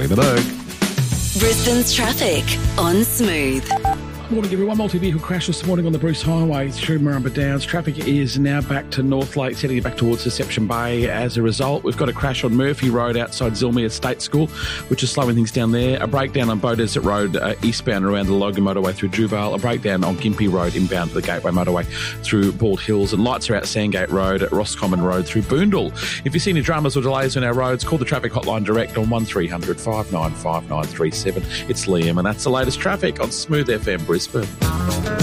Minogue. Brisbane's traffic on Smooth. Morning, everyone. Multi-vehicle crash this morning on the Bruce Highway through Murrumba Downs. Traffic is now back to North Lakes, heading back towards Deception Bay. As a result, we've got a crash on Murphy Road outside Zilmere State School, which is slowing things down there. A breakdown on Bow Desert Road eastbound around the Logan Motorway through Drewvale. A breakdown on Gympie Road inbound to the Gateway Motorway through Bald Hills. And lights are out Sandgate Road at Roscommon Road through Boondall. If you see any dramas or delays on our roads, call the traffic hotline direct on 1300 595937. It's Liam, and that's the latest traffic on Smooth FM Brisbane.